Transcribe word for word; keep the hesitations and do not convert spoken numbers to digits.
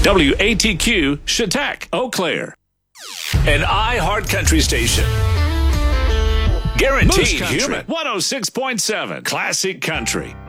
W A T Q, Chautauqua, Eau Claire. An iHeart Country station. Guaranteed human. one oh six point seven Classic Country.